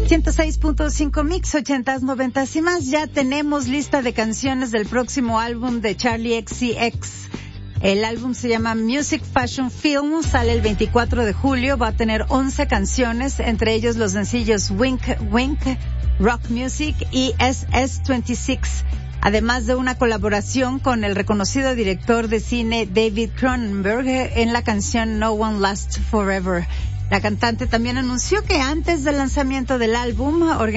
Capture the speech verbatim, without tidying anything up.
ciento seis punto cinco Mix, ochentas, noventas y más. Ya tenemos lista de canciones del próximo álbum de Charli X C X. El álbum se llama Music Fashion Film, sale el veinticuatro de julio, va a tener once canciones, entre ellos los sencillos Wink Wink, Rock Music y S S veintiséis, además de una colaboración con el reconocido director de cine David Cronenberg en la canción No One Lasts Forever. La cantante también anunció que antes del lanzamiento del álbum